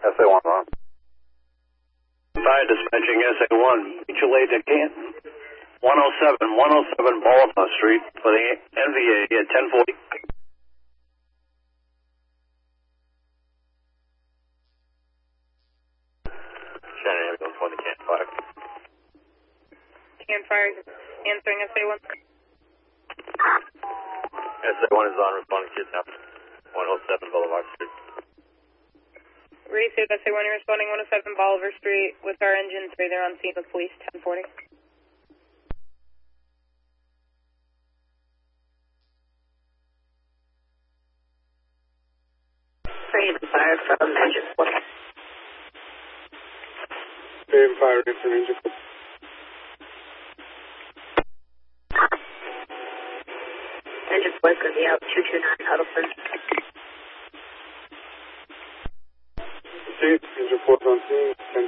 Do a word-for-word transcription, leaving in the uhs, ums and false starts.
S A one on. Fire dispatching S A one, mutual aid to Canton. one oh seven, one oh seven Baltimore Street for the N V A at ten forty. Shannon, I'm going for the Canton Fire. Canton Fire answering S A one. S A one is on responding to now. one oh seven Boulevard Street. Received S A one, you're responding one oh seven Bolivar Street with our engine three. They're on scene with police, ten forty. Canton Fire from engine four. Canton Fire answering engine four. Engine four is going to be out two two nine Huddleston. Engine four on scene, ten